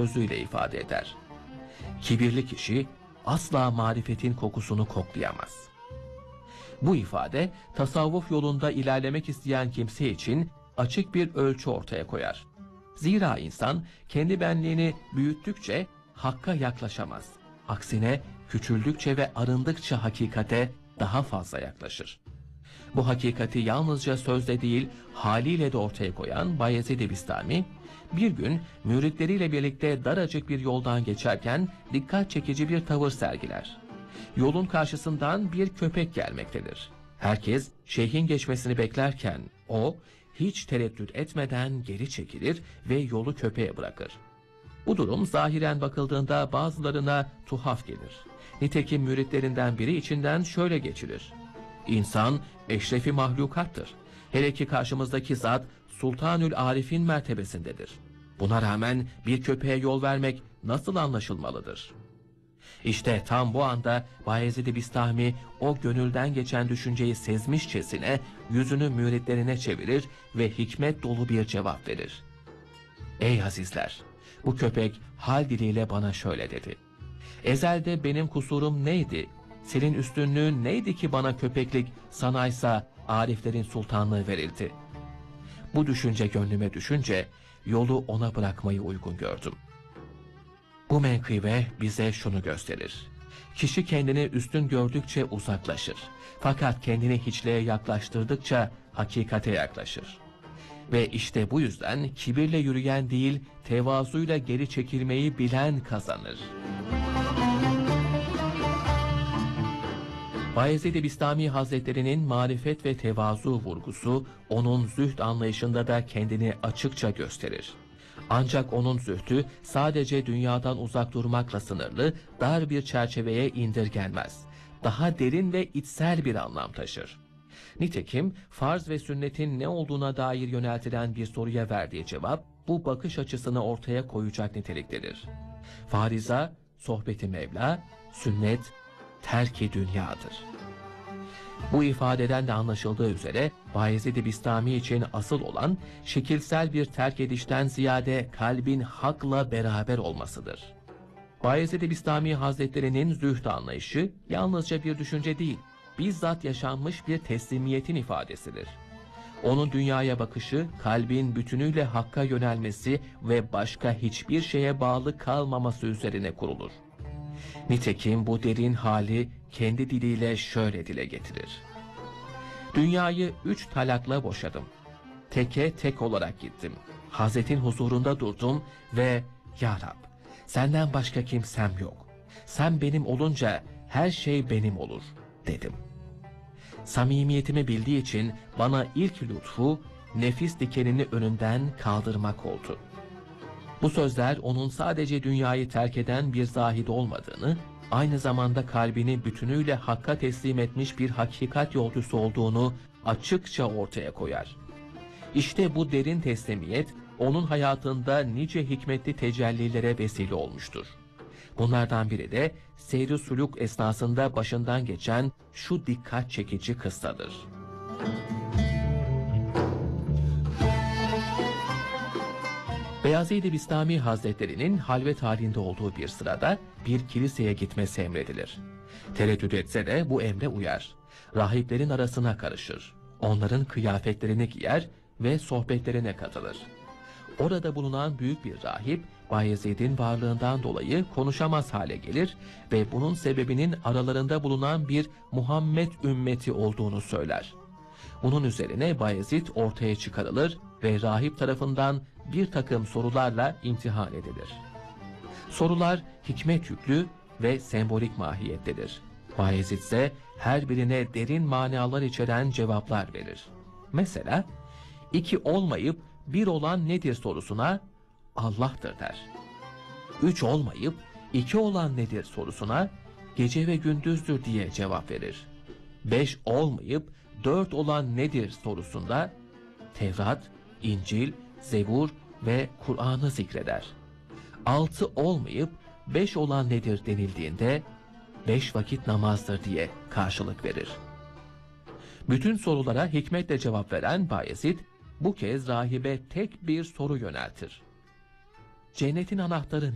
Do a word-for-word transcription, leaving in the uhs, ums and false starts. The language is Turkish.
sözüyle ifade eder. Kibirli kişi asla marifetin kokusunu koklayamaz. Bu ifade tasavvuf yolunda ilerlemek isteyen kimse için açık bir ölçü ortaya koyar. Zira insan kendi benliğini büyüttükçe hakka yaklaşamaz. Aksine küçüldükçe ve arındıkça hakikate daha fazla yaklaşır. Bu hakikati yalnızca sözle değil, haliyle de ortaya koyan Bayezid-i Bistami, bir gün müritleriyle birlikte daracık bir yoldan geçerken dikkat çekici bir tavır sergiler. Yolun karşısından bir köpek gelmektedir. Herkes şeyhin geçmesini beklerken o hiç tereddüt etmeden geri çekilir ve yolu köpeğe bırakır. Bu durum zahiren bakıldığında bazılarına tuhaf gelir. Nitekim müritlerinden biri içinden şöyle geçirir: İnsan eşrefi mahlukattır. Hele ki karşımızdaki zat Sultanül Arif'in mertebesindedir. Buna rağmen bir köpeğe yol vermek nasıl anlaşılmalıdır? İşte tam bu anda Bayezid-i Bistami o gönülden geçen düşünceyi sezmişçesine yüzünü müritlerine çevirir ve hikmet dolu bir cevap verir. Ey azizler! Bu köpek hal diliyle bana şöyle dedi: Ezelde benim kusurum neydi? Senin üstünlüğün neydi ki bana köpeklik, sanaysa ariflerin sultanlığı verildi? Bu düşünce gönlüme düşünce yolu ona bırakmayı uygun gördüm. Bu menkıbe bize şunu gösterir: Kişi kendini üstün gördükçe uzaklaşır. Fakat kendini hiçliğe yaklaştırdıkça hakikate yaklaşır. Ve işte bu yüzden kibirle yürüyen değil, tevazuyla geri çekilmeyi bilen kazanır. Bayezid-i Bistami Hazretleri'nin marifet ve tevazu vurgusu onun zühd anlayışında da kendini açıkça gösterir. Ancak onun zühdü sadece dünyadan uzak durmakla sınırlı, dar bir çerçeveye indirgenmez. Daha derin ve içsel bir anlam taşır. Nitekim farz ve sünnetin ne olduğuna dair yöneltilen bir soruya verdiği cevap bu bakış açısını ortaya koyacak niteliktedir. Fariza, sohbeti Mevla, sünnet, terk-i dünyadır. Bu ifadeden de anlaşıldığı üzere Bayezid-i Bistami için asıl olan şekilsel bir terk edişten ziyade kalbin hakla beraber olmasıdır. Bayezid-i Bistami Hazretleri'nin zühd anlayışı yalnızca bir düşünce değil, bizzat yaşanmış bir teslimiyetin ifadesidir. Onun dünyaya bakışı, kalbin bütünüyle hakka yönelmesi ve başka hiçbir şeye bağlı kalmaması üzerine kurulur. Nitekim bu derin hali kendi diliyle şöyle dile getirir: Dünyayı üç talakla boşadım. Teke tek olarak gittim. Hazretin huzurunda durdum ve Ya Rab, senden başka kimsem yok. Sen benim olunca her şey benim olur dedim. Samimiyetimi bildiği için bana ilk lütfu nefis dikenini önünden kaldırmak oldu. Bu sözler onun sadece dünyayı terk eden bir zahid olmadığını, aynı zamanda kalbini bütünüyle hakka teslim etmiş bir hakikat yolcusu olduğunu açıkça ortaya koyar. İşte bu derin teslimiyet onun hayatında nice hikmetli tecellilere vesile olmuştur. Bunlardan biri de seyr-i suluk esnasında başından geçen şu dikkat çekici kıssadır. Bayezid-i Bistami Hazretleri'nin halvet halinde olduğu bir sırada bir kiliseye gitmesi emredilir. Tereddüt etse de bu emre uyar. Rahiplerin arasına karışır. Onların kıyafetlerini giyer ve sohbetlerine katılır. Orada bulunan büyük bir rahip, Bayezid'in varlığından dolayı konuşamaz hale gelir ve bunun sebebinin aralarında bulunan bir Muhammed ümmeti olduğunu söyler. Bunun üzerine Bayezid ortaya çıkarılır ve rahip tarafından bir takım sorularla imtihan edilir. Sorular hikmet yüklü ve sembolik mahiyettedir. Bayezid ise her birine derin manalar içeren cevaplar verir. Mesela, iki olmayıp bir olan nedir sorusuna Allah'tır der. Üç olmayıp iki olan nedir sorusuna gece ve gündüzdür diye cevap verir. Beş olmayıp dört olan nedir sorusunda Tevrat, İncil, Zebur ve Kur'an'ı zikreder. Altı olmayıp beş olan nedir denildiğinde beş vakit namazdır diye karşılık verir. Bütün sorulara hikmetle cevap veren Bayezid bu kez rahibe tek bir soru yöneltir: Cennetin anahtarı